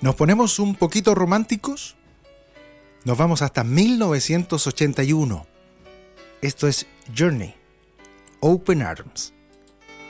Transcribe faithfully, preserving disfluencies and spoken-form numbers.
¿Nos ponemos un poquito románticos? Nos vamos hasta mil novecientos ochenta y uno. Esto es Journey, Open Arms.